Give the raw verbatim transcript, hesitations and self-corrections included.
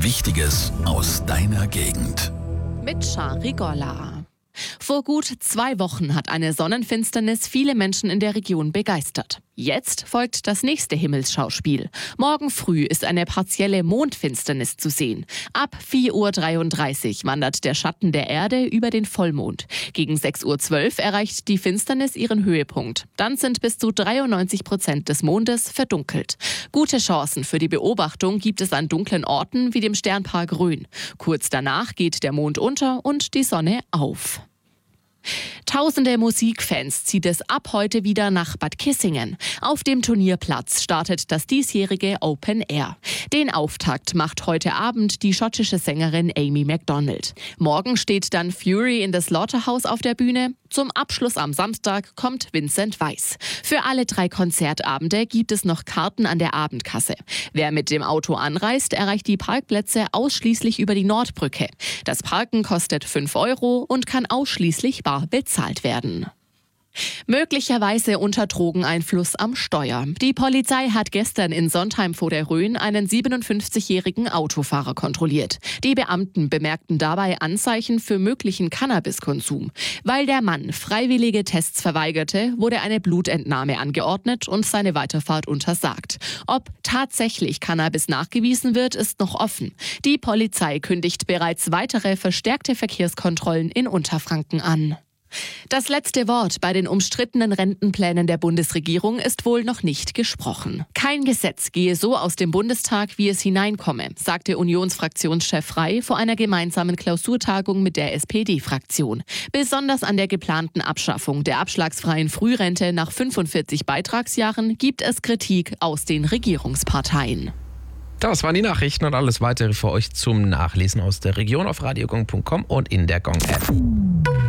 Wichtiges aus deiner Gegend. Mit Shari Golla. Vor gut zwei Wochen hat eine Sonnenfinsternis viele Menschen in der Region begeistert. Jetzt folgt das nächste Himmelsschauspiel. Morgen früh ist eine partielle Mondfinsternis zu sehen. Ab vier Uhr dreiunddreißig wandert der Schatten der Erde über den Vollmond. Gegen sechs Uhr zwölf erreicht die Finsternis ihren Höhepunkt. Dann sind bis zu dreiundneunzig Prozent des Mondes verdunkelt. Gute Chancen für die Beobachtung gibt es an dunklen Orten wie dem Sternpark Rhön. Kurz danach geht der Mond unter und die Sonne auf. Tausende Musikfans zieht es ab heute wieder nach Bad Kissingen. Auf dem Turnierplatz startet das diesjährige Open Air. Den Auftakt macht heute Abend die schottische Sängerin Amy Macdonald. Morgen steht dann Fury in the Slaughterhouse auf der Bühne. Zum Abschluss am Samstag kommt Vincent Weiss. Für alle drei Konzertabende gibt es noch Karten an der Abendkasse. Wer mit dem Auto anreist, erreicht die Parkplätze ausschließlich über die Nordbrücke. Das Parken kostet fünf Euro und kann ausschließlich bar bezahlt werden. Möglicherweise unter Drogeneinfluss am Steuer. Die Polizei hat gestern in Sontheim vor der Rhön einen siebenundfünfzigjährigen Autofahrer kontrolliert. Die Beamten bemerkten dabei Anzeichen für möglichen Cannabiskonsum. Weil der Mann freiwillige Tests verweigerte, wurde eine Blutentnahme angeordnet und seine Weiterfahrt untersagt. Ob tatsächlich Cannabis nachgewiesen wird, ist noch offen. Die Polizei kündigt bereits weitere verstärkte Verkehrskontrollen in Unterfranken an. Das letzte Wort bei den umstrittenen Rentenplänen der Bundesregierung ist wohl noch nicht gesprochen. Kein Gesetz gehe so aus dem Bundestag, wie es hineinkomme, sagte Unionsfraktionschef Rey vor einer gemeinsamen Klausurtagung mit der S P D-Fraktion. Besonders an der geplanten Abschaffung der abschlagsfreien Frührente nach fünfundvierzig Beitragsjahren gibt es Kritik aus den Regierungsparteien. Das waren die Nachrichten und alles weitere für euch zum Nachlesen aus der Region auf radiogong punkt com und in der Gong-App.